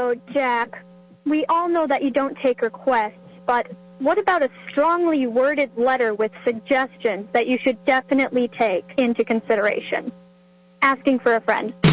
So, Jack, we all know that you don't take requests, but what about a strongly worded letter with suggestions that you should definitely take into consideration? Asking for a friend.